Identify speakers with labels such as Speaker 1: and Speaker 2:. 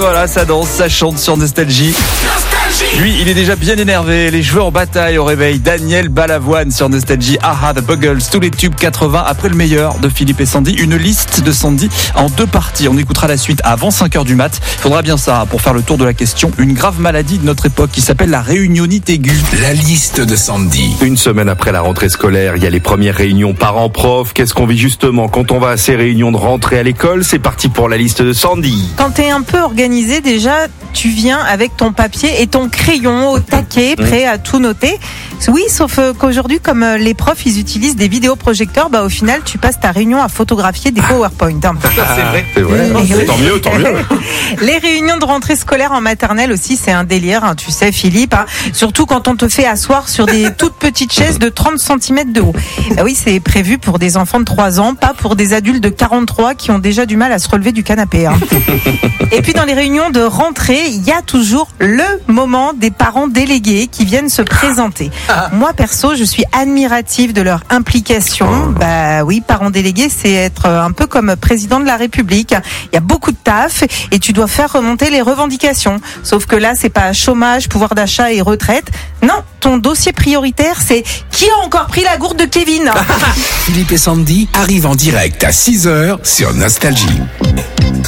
Speaker 1: voilà, ça danse, ça chante sur Nostalgie. Lui, il est déjà bien énervé, les cheveux en bataille au réveil. Daniel Balavoine sur Nostalgie. Aha, The Buggles, tous les tubes 80 après le meilleur de Philippe et Sandy. Une liste de Sandy en 2 parties. On écoutera la suite avant 5h du mat. Faudra bien ça pour faire le tour de la question. Une grave maladie de notre époque qui s'appelle la réunionnite aiguë.
Speaker 2: La liste de Sandy.
Speaker 3: Une semaine après la rentrée scolaire, il y a les premières réunions parents-prof. Qu'est-ce qu'on vit justement quand on va à ces réunions de rentrée à l'école? C'est parti pour la liste de Sandy.
Speaker 4: Quand t'es un peu organisé, déjà, tu viens avec ton papier et ton crayon au taquet, prêt à tout noter. Oui, sauf qu'aujourd'hui, comme les profs, ils utilisent des vidéoprojecteurs, au final, tu passes ta réunion à photographier des PowerPoint.
Speaker 3: C'est vrai. Tant mieux.
Speaker 4: Les réunions de rentrée scolaire en maternelle aussi, c'est un délire, tu sais, Philippe. Surtout quand on te fait asseoir sur des toutes petites chaises de 30 cm de haut. Oui, c'est prévu pour des enfants de 3 ans, pas pour des adultes de 43 qui ont déjà du mal à se relever du canapé. Et puis dans les réunions de rentrée, il y a toujours le moment des parents délégués qui viennent se présenter. Moi, perso, je suis admirative de leur implication. Oui, parents délégués, c'est être un peu comme président de la République. Il y a beaucoup de taf et tu dois faire remonter les revendications. Sauf que là, c'est pas chômage, pouvoir d'achat et retraite. Non, ton dossier prioritaire, c'est qui a encore pris la gourde de Kevin?
Speaker 2: Philippe et Sandy arrivent en direct à 6h sur Nostalgie.